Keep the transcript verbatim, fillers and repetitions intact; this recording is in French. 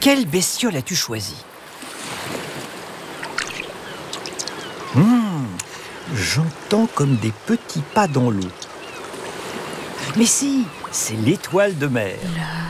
Quelle bestiole as-tu choisi? Hum, J'entends comme des petits pas dans l'eau. Mais si, c'est l'étoile de mer. Là.